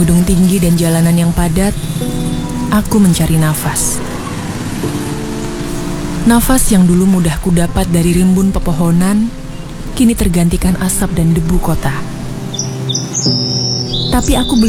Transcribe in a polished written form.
gedung tinggi dan jalanan yang padat, aku mencari nafas. Nafas yang dulu mudah kudapat dari rimbun pepohonan, kini tergantikan asap dan debu kota. Tapi aku belum